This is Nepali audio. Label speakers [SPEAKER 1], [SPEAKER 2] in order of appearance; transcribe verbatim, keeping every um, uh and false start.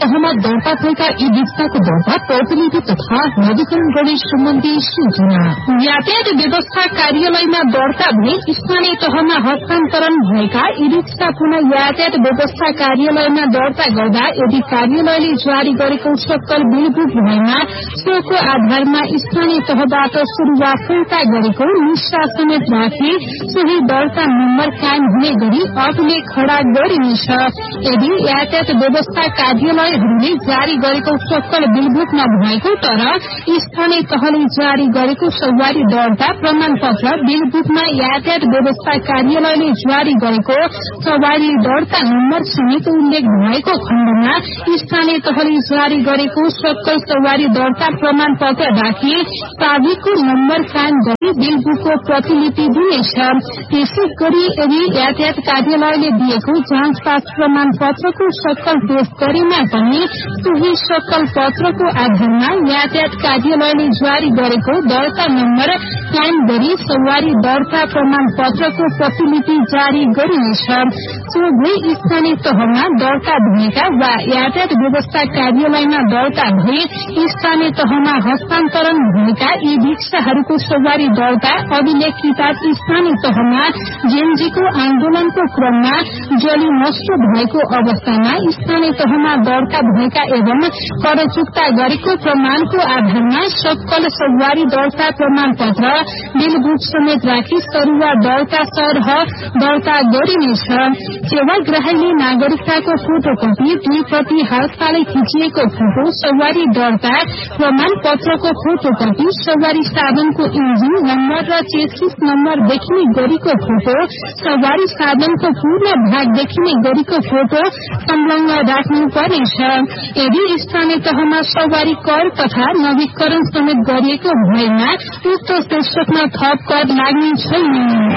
[SPEAKER 1] तहमा दर्ता भएका ई रिक्साको दर्ता प्रतिलिपि तथा नवीकरण गर्ने सम्बन्धी सूचना। यातायात व्यवस्था कार्यालयमा दर्ता भई स्थानीय तहमा हस्तान्तरण भएका ई रिक्सा पुनः यातायात व्यवस्था कार्यालयमा दर्ता गर्दा यदि कार्यालयले जारी गरेको सक्कल बिल बुक भएमा सोको आधारमा स्थानीय तहबाट सुरुवात फिर्ता गरेको निष्ठा समेत राखी सोही दर्ता नम्बर कायम हुने गरी अभिलेख खड़ा गरिनेछ। यदि यातायात व्यवस्था कार्यालयहरूले जारी गरेको सक्कल बिल बुक नभएको तर स्थानीय तहले जारी गरेको सवारी दर्ता प्रमाण पत्र बिल बुकमा यातायात व्यवस्था कार्यालयले जारी गरेको सवारी दर्ता नम्बर समेत उल्लेख भएको खण्डमा स्थानीय तहले जारी गरेको सक्कल सवारी दर्ता प्रमाण पत्र राखी पाविको नम्बर कायम गरी बिल बुकको प्रतिलिपि दिनेछ। त्यसै गरी यदि यातायात कार्यालयले दिएको जाँच पास प्रमाण पत्रको सक्कल पेश गरेमा पनि सोही सक्कल पत्रको आधारमा यातायात कार्यालयले जारी गरेको दर्ता नम्बर कायम गरी सवारी दर्ता प्रमाण पत्रको प्रतिलिपि जारी गरिनेछ। सोझै स्थानीय तहमा दर्ता भएका वा यातायात व्यवस्था कार्यालयमा दर्ता भई स्थानीय तहमा हस्तान्तरण भएका यी रिक्साहरूको सवारी दर्ता अभिलेख किताब स्थानीय तहमा जेएनजीको आन्दोलनको क्रममा जली नष्ट भएको अवस्थामा स्थानीय तहमा दर्ता भएका एवं कर चुक्ता गरेको प्रमाणको आधारमा सक्कल सवारी दर्ता प्रमाण पत्र बिल बुक समेत राखी सरुवा दर्ता सरह दर्ता गरिनेछ। सेवाग्राहीले नागरिकताको फोटोकपी दुई प्रति हालसालै खिचिएको फोटो सवारी दर्ता प्रमाण पत्रको फोटोकपी सवारी साधनको इन्जिन नम्बर र चेसिस नम्बर देखिने गरीको फोटो सवारी साधनको पूर्ण भाग देखिने गरीको फोटो संलग्न राख्नुपर्नेछ। यदि स्थानीय तहमा सवारी कर तथा नवीकरण समेत गरिएको भएमा उक्त शीर्षकमा थप कर लाग्ने छैन।